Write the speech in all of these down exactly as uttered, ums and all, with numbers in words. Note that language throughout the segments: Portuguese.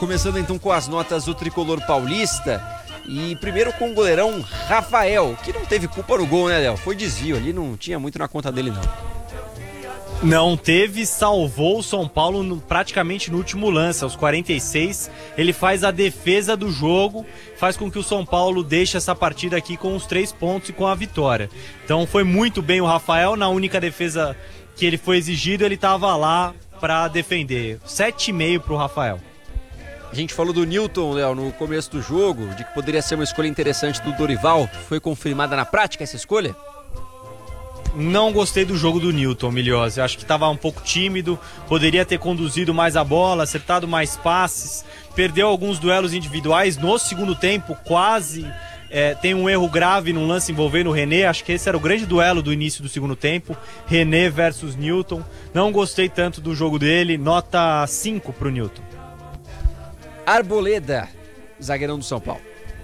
Começando então com as notas do tricolor paulista. E primeiro com o goleirão Rafael, que não teve culpa no gol, né, Léo? Foi desvio ali, não tinha muito na conta dele, não. Não teve, salvou o São Paulo no, praticamente no último lance, aos quarenta e seis. Ele faz a defesa do jogo, faz com que o São Paulo deixe essa partida aqui com os três pontos e com a vitória. Então foi muito bem o Rafael, na única defesa que ele foi exigido, ele estava lá para defender. sete e meio para o Rafael. A gente falou do Newton, Léo, no começo do jogo, de que poderia ser uma escolha interessante do Dorival. Foi confirmada na prática essa escolha? Não gostei do jogo do Newton, Miliose. Acho que estava um pouco tímido, poderia ter conduzido mais a bola, acertado mais passes, perdeu alguns duelos individuais no segundo tempo, quase é, tem um erro grave num lance envolvendo o René. Acho que esse era o grande duelo do início do segundo tempo, René versus Newton. Não gostei tanto do jogo dele, nota cinco para o Newton. Arboleda, zagueirão do São Paulo.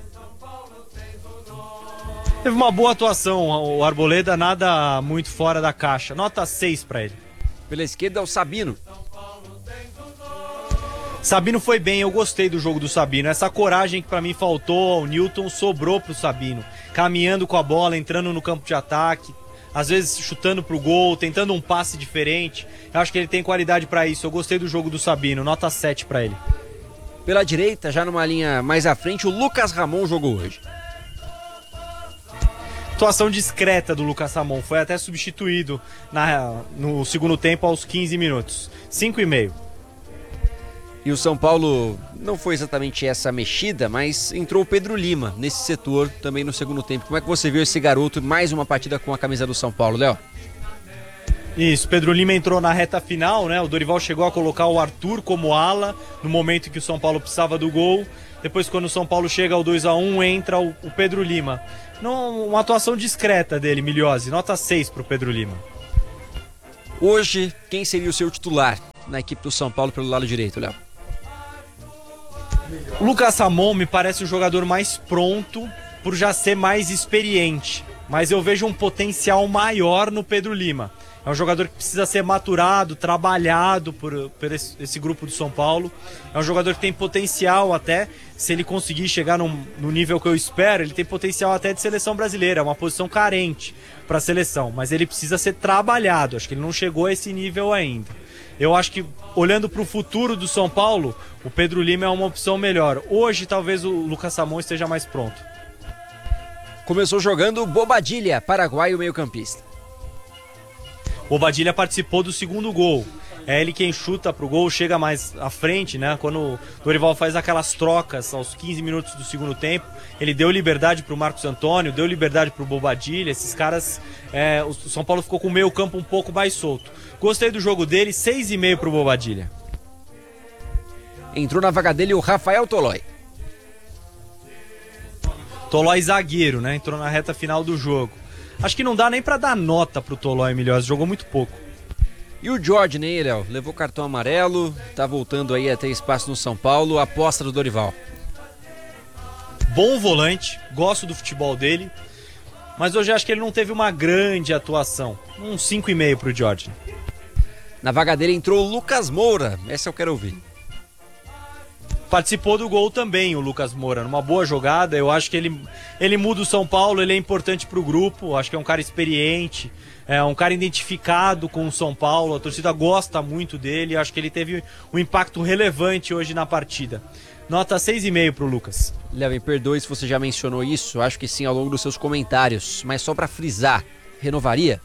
Teve uma boa atuação, o Arboleda, nada muito fora da caixa. Nota seis para ele. Pela esquerda, o Sabino. Sabino foi bem, eu gostei do jogo do Sabino. Essa coragem que para mim faltou ao Newton sobrou pro Sabino. Caminhando com a bola, entrando no campo de ataque, às vezes chutando pro gol, tentando um passe diferente. Eu acho que ele tem qualidade para isso. Eu gostei do jogo do Sabino, nota sete para ele. Pela direita, já numa linha mais à frente, o Lucas Ramon jogou hoje. Atuação discreta do Lucas Ramon, foi até substituído na, no segundo tempo aos quinze minutos. cinco e meio. E o São Paulo não foi exatamente essa mexida, mas entrou o Pedro Lima nesse setor também no segundo tempo. Como é que você viu esse garoto, mais uma partida com a camisa do São Paulo, Léo? Isso, Pedro Lima entrou na reta final, né? O Dorival chegou a colocar o Arthur como ala no momento em que o São Paulo precisava do gol. Depois, quando o São Paulo chega ao dois a um, entra o, o Pedro Lima. Não, uma atuação discreta dele, Miliose. Nota seis para o Pedro Lima. Hoje, quem seria o seu titular na equipe do São Paulo pelo lado direito, Léo? O Lucas Ramon me parece o jogador mais pronto por já ser mais experiente. Mas eu vejo um potencial maior no Pedro Lima. É um jogador que precisa ser maturado, trabalhado por, por esse, esse grupo do São Paulo. É um jogador que tem potencial até, se ele conseguir chegar num, no nível que eu espero, ele tem potencial até de seleção brasileira. É uma posição carente para a seleção, mas ele precisa ser trabalhado. Acho que ele não chegou a esse nível ainda. Eu acho que, olhando para o futuro do São Paulo, o Pedro Lima é uma opção melhor. Hoje, talvez o Lucas Ramon esteja mais pronto. Começou jogando Bobadilha, paraguaio meio-campista. Bobadilha participou do segundo gol. É ele quem chuta pro gol, chega mais à frente, né? Quando o Dorival faz aquelas trocas aos quinze minutos do segundo tempo, ele deu liberdade pro Marcos Antônio, deu liberdade pro Bobadilha. Esses caras, é, o São Paulo ficou com o meio campo um pouco mais solto. Gostei do jogo dele, seis e meio pro Bobadilha. Entrou na vaga dele o Rafael Tolói. Tolói zagueiro, né? Entrou na reta final do jogo. Acho que não dá nem pra dar nota pro Tolói, Milhões, jogou muito pouco. E o Jorge, né, Léo? Levou cartão amarelo, tá voltando aí a ter espaço no São Paulo, aposta do Dorival. Bom volante, gosto do futebol dele, mas hoje acho que ele não teve uma grande atuação. Um cinco e meio pro Jorge. Na vaga dele entrou o Lucas Moura, essa eu quero ouvir. Participou do gol também o Lucas Moura, numa boa jogada. Eu acho que ele, ele muda o São Paulo, ele é importante pro grupo. Acho que é um cara experiente, é um cara identificado com o São Paulo. A torcida gosta muito dele. Acho que ele teve um impacto relevante hoje na partida. Nota seis e meio pro Lucas. Léo, me perdoe se você já mencionou isso, acho que sim ao longo dos seus comentários, mas só para frisar, renovaria?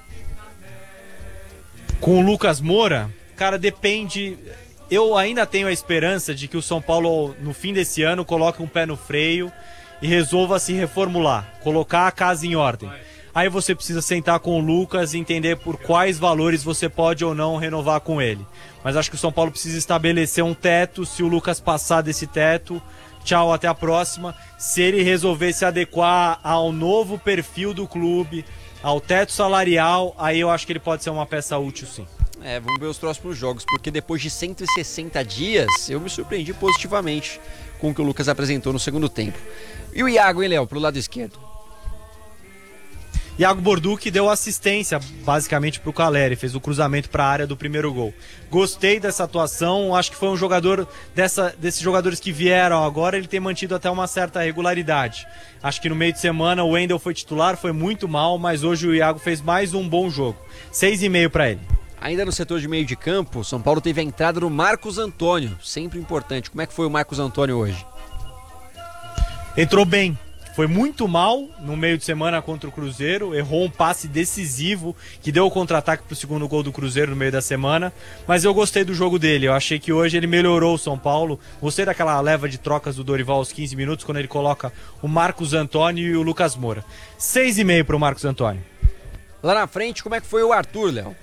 Com o Lucas Moura, cara, depende... Eu ainda tenho a esperança de que o São Paulo, no fim desse ano, coloque um pé no freio e resolva se reformular, colocar a casa em ordem. Aí você precisa sentar com o Lucas e entender por quais valores você pode ou não renovar com ele. Mas acho que o São Paulo precisa estabelecer um teto. Se o Lucas passar desse teto, tchau, até a próxima. Se ele resolver se adequar ao novo perfil do clube, ao teto salarial, aí eu acho que ele pode ser uma peça útil, sim. É, vamos ver os próximos jogos, porque depois de cento e sessenta dias, eu me surpreendi positivamente com o que o Lucas apresentou no segundo tempo. E o Iago, hein, Léo, pro lado esquerdo? Iago Borducci deu assistência basicamente para o Caleri, fez o cruzamento para a área do primeiro gol. Gostei dessa atuação, acho que foi um jogador dessa, desses jogadores que vieram agora, ele tem mantido até uma certa regularidade. Acho que no meio de semana o Wendel foi titular, foi muito mal, mas hoje o Iago fez mais um bom jogo. seis e meio para ele. Ainda no setor de meio de campo, São Paulo teve a entrada do Marcos Antônio, sempre importante. Como é que foi o Marcos Antônio hoje? Entrou bem, foi muito mal no meio de semana contra o Cruzeiro, errou um passe decisivo que deu o contra-ataque para o segundo gol do Cruzeiro no meio da semana, mas eu gostei do jogo dele, eu achei que hoje ele melhorou o São Paulo, gostei daquela leva de trocas do Dorival aos quinze minutos, quando ele coloca o Marcos Antônio e o Lucas Moura. seis e meio para o Marcos Antônio. Lá na frente, como é que foi o Arthur, Léo?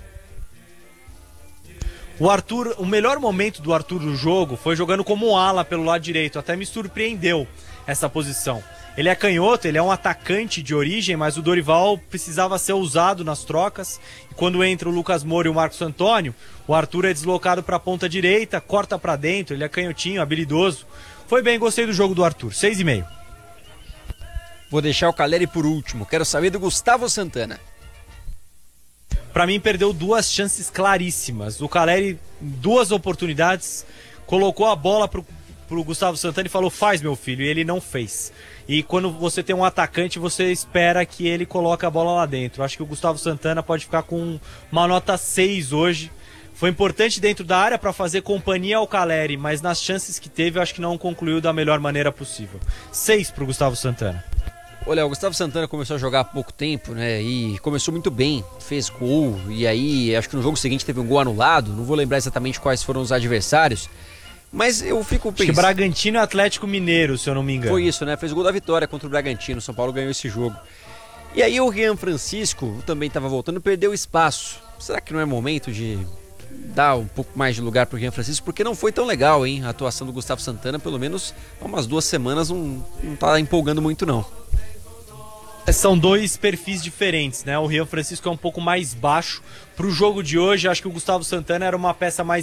O Arthur, o melhor momento do Arthur no jogo foi jogando como um ala pelo lado direito, até me surpreendeu essa posição. Ele é canhoto, ele é um atacante de origem, mas o Dorival precisava ser usado nas trocas. E quando entra o Lucas Moura e o Marcos Antônio, o Arthur é deslocado para a ponta direita, corta para dentro, ele é canhotinho, habilidoso. Foi bem, gostei do jogo do Arthur, seis e meio. Vou deixar o Caleri por último, quero saber do Gustavo Santana. Para mim, perdeu duas chances claríssimas. O Caleri, duas oportunidades, colocou a bola pro, pro Gustavo Santana e falou, faz meu filho, e ele não fez. E quando você tem um atacante, você espera que ele coloque a bola lá dentro. Acho que o Gustavo Santana pode ficar com uma nota seis hoje. Foi importante dentro da área para fazer companhia ao Caleri, mas nas chances que teve, eu acho que não concluiu da melhor maneira possível. seis pro Gustavo Santana. Olha, o Gustavo Santana começou a jogar há pouco tempo, né, e começou muito bem, fez gol, e aí acho que no jogo seguinte teve um gol anulado, não vou lembrar exatamente quais foram os adversários, mas eu fico pensando... Acho que Bragantino e Atlético Mineiro, se eu não me engano. Foi isso, né, fez o gol da vitória contra o Bragantino, o São Paulo ganhou esse jogo. E aí o Rian Francisco também estava voltando, perdeu espaço. Será que não é momento de dar um pouco mais de lugar para o Rian Francisco? Porque não foi tão legal, hein, a atuação do Gustavo Santana, pelo menos há umas duas semanas não, não tá empolgando muito não. São dois perfis diferentes, né? O Rian Francisco é um pouco mais baixo. Pro jogo de hoje, acho que o Gustavo Santana era uma peça mais